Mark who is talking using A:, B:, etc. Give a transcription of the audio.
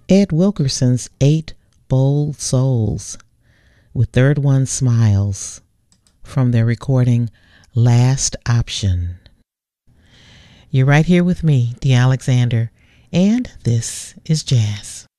A: Ed Wilkerson's 8 Bold Souls with Third One Smiles from their recording Last Option. You're right here with me, Dee Alexander, and this is Jazz.